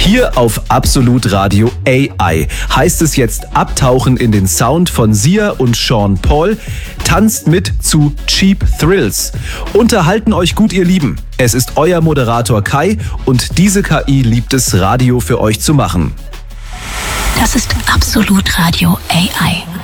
Hier auf Absolut Radio AI heißt es jetzt abtauchen in den Sound von Sia und Sean Paul. Tanzt mit zu Cheap Thrills. Unterhalten euch gut, ihr Lieben. Es ist euer Moderator Kai und diese KI liebt es, Radio für euch zu machen. Das ist Absolut Radio AI.